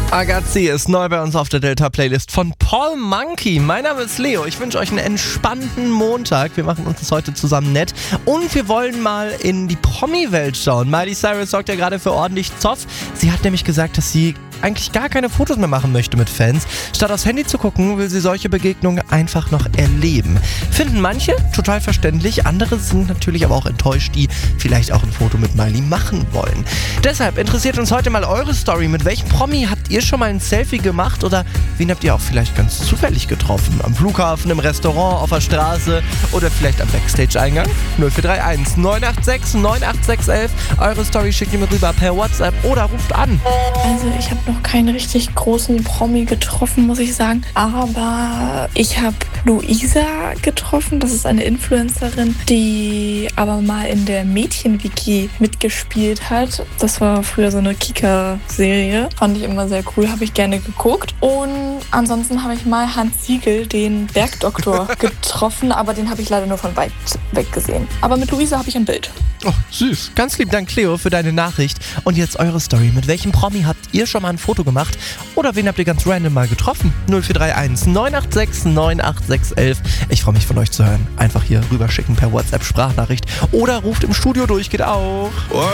Agazi ist neu bei uns auf der Delta-Playlist von Paul Monkey. Mein Name ist Leo. Ich wünsche euch einen entspannten Montag. Wir machen uns das heute zusammen nett. Und wir wollen mal in die Promi-Welt schauen. Miley Cyrus sorgt ja gerade für ordentlich Zoff. Sie hat nämlich gesagt, dass sie eigentlich gar keine Fotos mehr machen möchte mit Fans. Statt aufs Handy zu gucken, will sie solche Begegnungen einfach noch erleben. Finden manche total verständlich, andere sind natürlich aber auch enttäuscht, die vielleicht auch ein Foto mit Miley machen wollen. Deshalb interessiert uns heute mal eure Story. Mit welchem Promi habt ihr schon mal ein Selfie gemacht oder wen habt ihr auch vielleicht ganz zufällig getroffen? Am Flughafen, im Restaurant, auf der Straße oder vielleicht am Backstage-Eingang? 0431 986 98611. Eure Story schickt ihr mir rüber per WhatsApp oder ruft an. Also ich habe noch keinen richtig großen Promi getroffen, muss ich sagen. Aber ich habe Luisa getroffen. Das ist eine Influencerin, die aber mal in der Mädchen-Wiki mitgespielt hat. Das war früher so eine Kika-Serie. Fand ich immer sehr cool, habe ich gerne geguckt. Und ansonsten habe ich mal Hans Siegel, den Bergdoktor, getroffen. Aber den habe ich leider nur von weit weg gesehen. Aber mit Luisa habe ich ein Bild. Oh, süß. Ganz lieb Dank, Cleo, für deine Nachricht. Und jetzt eure Story. Mit welchem Promi habt ihr schon mal ein Foto gemacht? Oder wen habt ihr ganz random mal getroffen? 0431 986 98611. Ich freue mich von euch zu hören. Einfach hier rüberschicken per WhatsApp-Sprachnachricht. Oder ruft im Studio durch, geht auch.